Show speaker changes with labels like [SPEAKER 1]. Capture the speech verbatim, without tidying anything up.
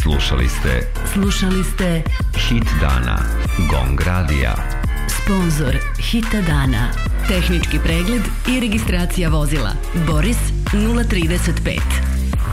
[SPEAKER 1] Slušali ste
[SPEAKER 2] Slušali ste
[SPEAKER 1] Hit dana Gong Radija.
[SPEAKER 2] Sponzor Hita dana. Tehnički pregled i registracija vozila Boris nula trideset pet.